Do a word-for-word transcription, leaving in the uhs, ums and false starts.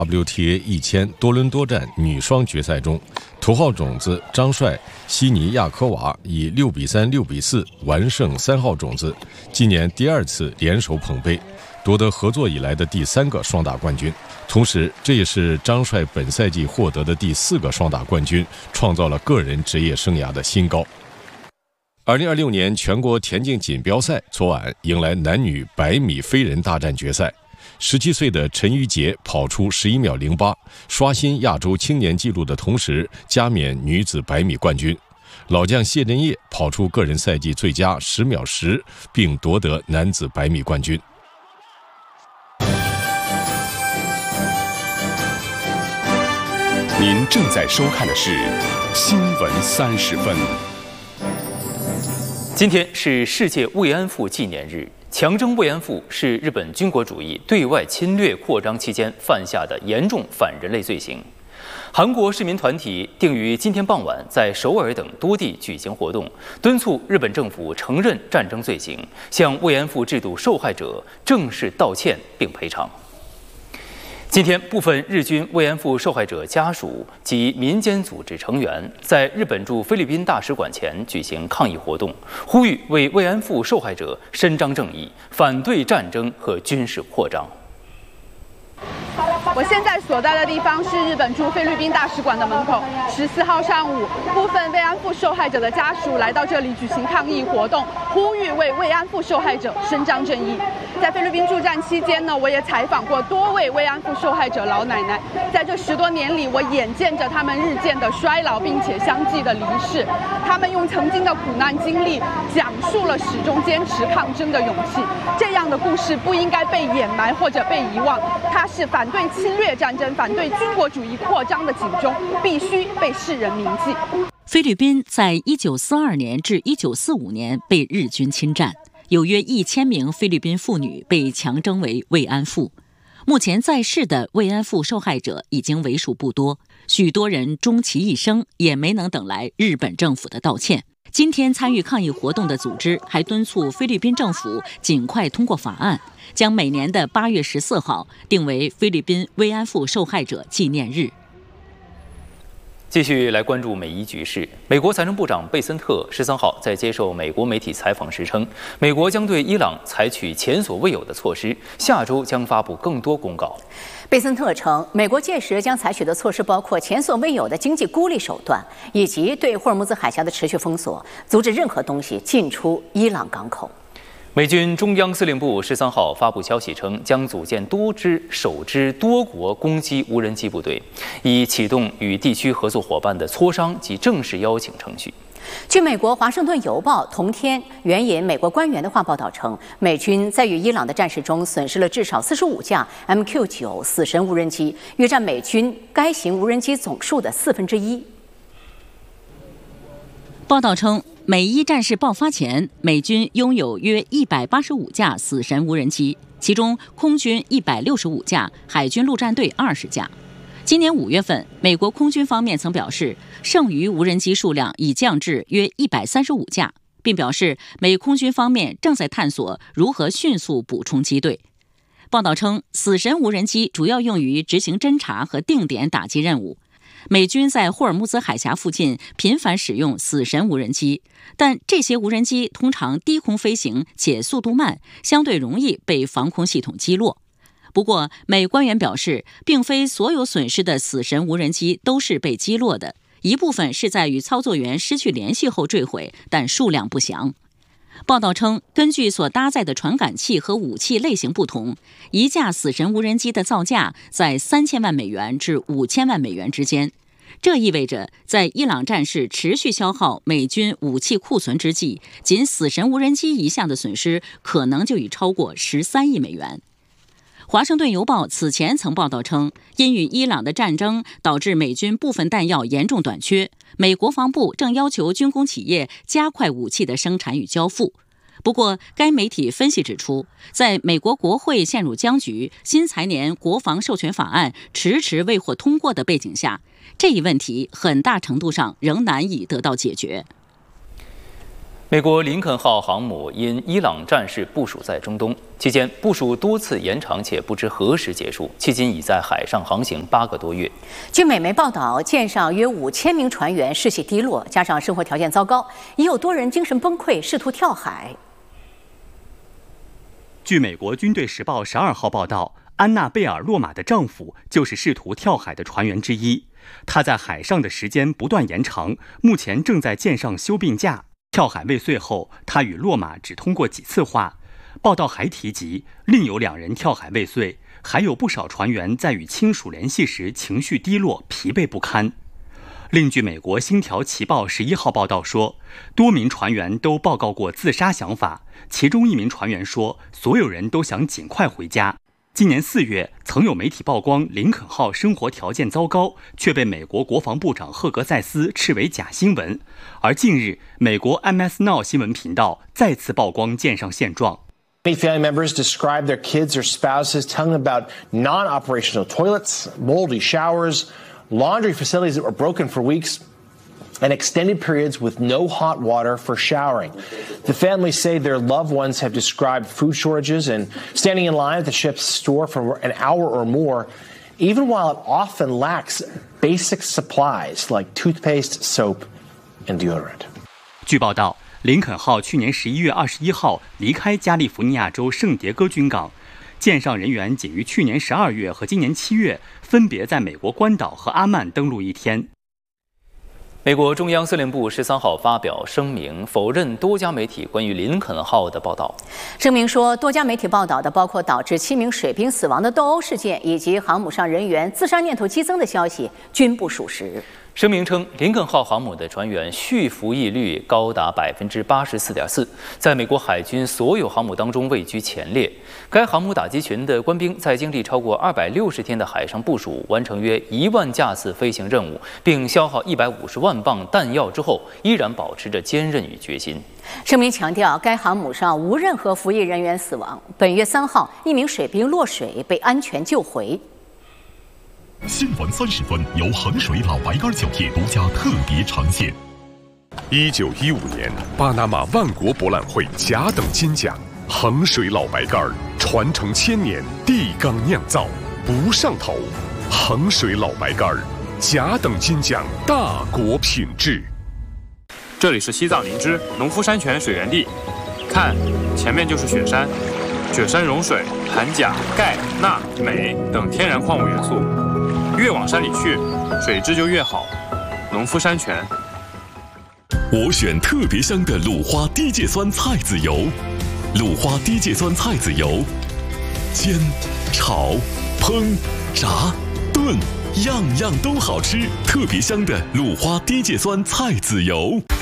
W T A 一千多伦多站女双决赛中，头号种子张帅悉尼亚科娃以六比三、六比四完胜三号种子，今年第二次联手捧杯，夺得合作以来的第三个双打冠军。同时，这也是张帅本赛季获得的第四个双打冠军，创造了个人职业生涯的新高。二零二六年全国田径锦标赛昨晚迎来男女百米飞人大战决赛。十七岁的陈瑜杰跑出十一秒零八，刷新亚洲青年纪录的同时，加冕女子百米冠军。老将谢震业跑出个人赛季最佳十秒十，并夺得男子百米冠军。 您正在收看的是新闻三十分。 今天是世界慰安妇纪念日。强征慰安妇是日本军国主义对外侵略扩张期间犯下的严重反人类罪行。韩国市民团体定于今天傍晚在首尔等多地举行活动，敦促日本政府承认战争罪行，向慰安妇制度受害者正式道歉并赔偿。今天，部分日军慰安妇受害者家属及民间组织成员在日本驻菲律宾大使馆前举行抗议活动，呼吁为慰安妇受害者伸张正义，反对战争和军事扩张。 我现在所在的地方是日本驻菲律宾大使馆的门口。十四号上午，部分慰安妇受害者的家属来到这里举行抗议活动，呼吁为慰安妇受害者伸张正义。在菲律宾驻站期间呢，我也采访过多位慰安妇受害者老奶奶。在这十多年里，我眼见着他们日渐的衰老，并且相继的离世。他们用曾经的苦难经历，讲述了始终坚持抗争的勇气。这样的故事不应该被掩埋或者被遗忘，它是反对侵略战争、反对军国主义扩张的警钟，必须被世人铭记。 菲律宾在一九四二年至一九四五年被日军侵占，有约一千名菲律宾妇女被强征为慰安妇。目前在世的慰安妇受害者已经为数不多，许多人终其一生也没能等来日本政府的道歉。今天参与抗议活动的组织还敦促菲律宾政府尽快通过法案，将每年的八月十四号定为菲律宾慰安妇受害者纪念日。 继续来关注美伊局势。美国财政部长贝森特十三号在接受美国媒体采访时称，美国将对伊朗采取前所未有的措施，下周将发布更多公告。 贝森特称，美国届时将采取的措施包括前所未有的经济孤立手段，以及对霍尔木兹海峡的持续封锁，阻止任何东西进出伊朗港口。 美军中央司令部十三号发布消息称，将组建多支首支多国攻击无人机部队，以启动与地区合作伙伴的磋商及正式邀请程序。 据美国《华盛顿邮报》同天援引美国官员的话报道称，美军在与伊朗的战事中损失了至少四十五架 M Q 九 死神无人机，约占美军该型无人机总数的四分之一。 报道称，美伊战事爆发前，美军拥有约一百八十五架死神无人机，其中空军一百六十五架，海军陆战队二十架。今年五月份，美国空军方面曾表示，剩余无人机数量已降至约一百三十五架，并表示美空军方面正在探索如何迅速补充机队。报道称，死神无人机主要用于执行侦察和定点打击任务。美军在霍尔木兹海峡附近频繁使用死神无人机，但这些无人机通常低空飞行且速度慢，相对容易被防空系统击落。不过，美官员表示，并非所有损失的死神无人机都是被击落的，一部分是在与操作员失去联系后坠毁，但数量不详。报道称，根据所搭载的传感器和武器类型不同，一架死神无人机的造价在三千万美元至五千万美元之间。这意味着，在伊朗战事持续消耗美军武器库存之际，仅死神无人机一项的损失可能就已超过十三亿美元。华盛顿邮报此前曾报道称，因与伊朗的战争导致美军部分弹药严重短缺，美国防部正要求军工企业加快武器的生产与交付。不过，该媒体分析指出，在美国国会陷入僵局、新财年国防授权法案迟迟未获通过的背景下，这一问题很大程度上仍难以得到解决。 美国林肯号航母因伊朗战事部署在中东，期间部署多次延长且不知何时结束，迄今已在海上航行八个多月。 据美媒报道，舰上约五千名船员士气低落，加上生活条件糟糕，已有多人精神崩溃，试图跳海。 据美国军队时报十二号报道，安娜贝尔·洛马的丈夫就是试图跳海的船员之一。他在海上的时间不断延长，目前正在舰上休病假。跳海未遂后，他与洛马只通过几次话。报道还提及，另有两人跳海未遂，还有不少船员在与亲属联系时情绪低落、疲惫不堪。另据美国《星条旗报》十一号报道说，多名船员都报告过自杀想法，其中一名船员说，所有人都想尽快回家。今年四月，曾有媒体曝光林肯号生活条件糟糕，却被美国国防部长赫格塞斯斥为假新闻。而近日，美国 M S Now 新闻频道再次曝光舰上现状。 Many family members describe their kids or spouses telling them about non-operational toilets, moldy showers, laundry facilities that were broken for weeks, and extended periods with no hot water for showering. The families say their loved ones have described food shortages and standing in line at the ship's store for an hour or more, even while it often lacks basic supplies like toothpaste, soap, and deodorant. 据报道，林肯号去年十一月二十一号离开加利福尼亚州圣迭戈军港，舰上人员仅于去年十二月和今年七月分别在美国关岛和阿曼登陆一天。 美国中央司令部十三号发表声明，否认多家媒体关于林肯号的报道。 声明说，多家媒体报道的包括导致七名水兵死亡的斗殴事件，以及航母上人员自杀念头激增的消息，均不属实。 声明称，林肯号航母的船员续服役率高达百分之八十四点四，在美国海军所有航母当中位居前列。该航母打击群的官兵在经历超过二百六十天的海上部署，完成约一万架次飞行任务，并消耗一百五十万磅弹药之后，依然保持着坚韧与决心。 声明强调，该航母上无任何服役人员死亡。本月三号，一名水兵落水被安全救回。 新闻三十分由衡水老白干酒业独家特别呈现。 一九一五年，巴拿马万国博览会甲等金奖，衡水老白干传承千年，地缸酿造，不上头。衡水老白干甲等金奖，大国品质。 这里是西藏林芝农夫山泉水源地，看，前面就是雪山，雪山融水含钾、钙、钠、镁等天然矿物元素。越往山里去，水质就越好。农夫山泉， 我选特别香的鲁花低芥酸菜籽油。鲁花低芥酸菜籽油，煎、炒、烹、炸、炖，样样都好吃。特别香的鲁花低芥酸菜籽油。